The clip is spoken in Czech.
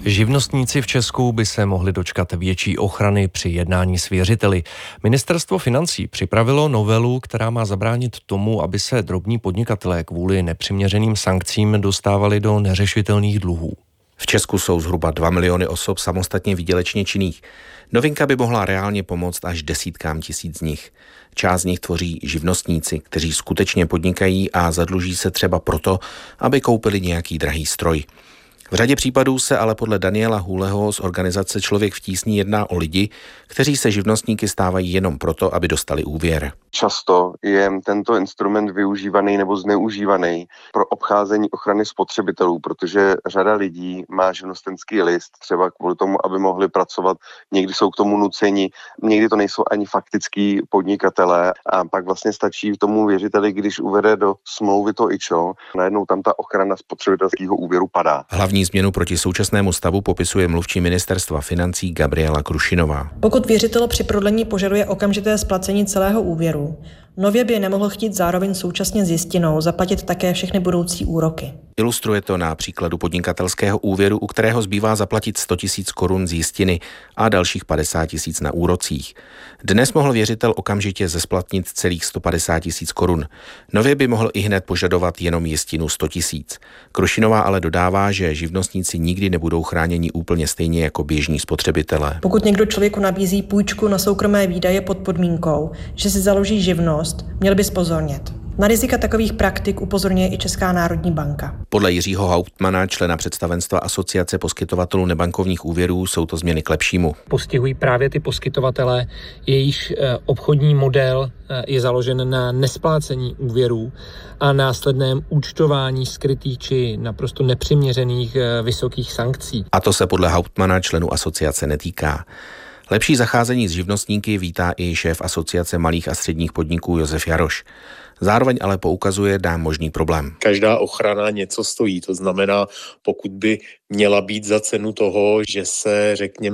Živnostníci v Česku by se mohli dočkat větší ochrany při jednání s věřiteli. Ministerstvo financí připravilo novelu, která má zabránit tomu, aby se drobní podnikatelé kvůli nepřiměřeným sankcím dostávali do neřešitelných dluhů. V Česku jsou zhruba 2 miliony osob samostatně výdělečně činných. Novinka by mohla reálně pomoct až desítkám tisíc z nich. Část z nich tvoří živnostníci, kteří skutečně podnikají a zadluží se třeba proto, aby koupili nějaký drahý stroj. V řadě případů se ale podle Daniela Hůleho z organizace Člověk v tísni jedná o lidi, kteří se živnostníky stávají jenom proto, aby dostali úvěr. Často je tento instrument využívaný nebo zneužívaný pro obcházení ochrany spotřebitelů, protože řada lidí má živnostenský list třeba kvůli tomu, aby mohli pracovat. Někdy jsou k tomu nuceni, někdy to nejsou ani faktický podnikatelé a pak vlastně stačí tomu věřiteli, když uvede do smlouvy to IČO, najednou tam ta ochrana spotřebitelského úvěru padá. Hlavní změnu proti současnému stavu popisuje mluvčí ministerstva financí Gabriela Krušinová. Pokud věřitel při prodlení požaduje okamžité splacení celého úvěru, nově by nemohl chtít zároveň současně s jistinou zaplatit také všechny budoucí úroky. Ilustruje to na příkladu podnikatelského úvěru, u kterého zbývá zaplatit 100 000 korun z jistiny a dalších 50 000 na úrocích. Dnes mohl věřitel okamžitě zesplatnit celých 150 000 korun. Nově by mohl ihned požadovat jenom jistinu 100 000. Krušinová ale dodává, že živnostníci nikdy nebudou chráněni úplně stejně jako běžní spotřebitelé. Pokud někdo člověku nabízí půjčku na soukromé výdaje pod podmínkou, že si založí živnost, měl by zpozornět. Na rizika takových praktik upozorňuje i Česká národní banka. Podle Jiřího Hauptmana, člena představenstva Asociace poskytovatelů nebankovních úvěrů, jsou to změny k lepšímu. Postihují právě ty poskytovatele, jejichž obchodní model je založen na nesplácení úvěrů a následném účtování skrytých či naprosto nepřiměřených vysokých sankcí. A to se podle Hauptmana členů asociace netýká. Lepší zacházení s živnostníky vítá i šéf Asociace malých a středních podniků Josef Jaroš. Zároveň ale poukazuje na možný problém. Každá ochrana něco stojí, to znamená, pokud by měla být za cenu toho, že se, řekněme,